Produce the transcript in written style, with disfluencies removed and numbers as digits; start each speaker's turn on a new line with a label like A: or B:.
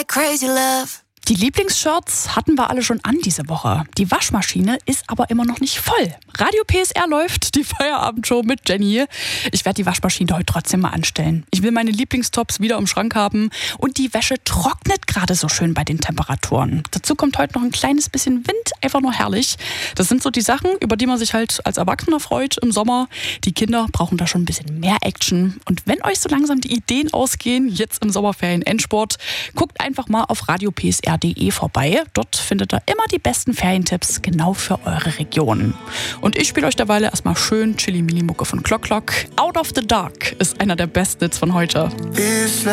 A: like crazy love.
B: Die Lieblingsshirts hatten wir alle schon an diese Woche. Die Waschmaschine ist aber immer noch nicht voll. Radio PSR läuft, die Feierabendshow mit Jenny. Ich werde die Waschmaschine heute trotzdem mal anstellen. Ich will meine Lieblingstops wieder im Schrank haben und die Wäsche trocknet gerade so schön bei den Temperaturen. Dazu kommt heute noch ein kleines bisschen Wind, einfach nur herrlich. Das sind so die Sachen, über die man sich halt als Erwachsener freut im Sommer. Die Kinder brauchen da schon ein bisschen mehr Action. Und wenn euch so langsam die Ideen ausgehen, jetzt im Sommerferien-Endsport, guckt einfach mal auf radiopsr.de vorbei. Dort findet ihr immer die besten Ferientipps genau für eure Region. Und ich spiele euch derweil erstmal schön Chili-Mili-Mucke von Clock Clock. Out of the Dark ist einer der besten Hits von heute.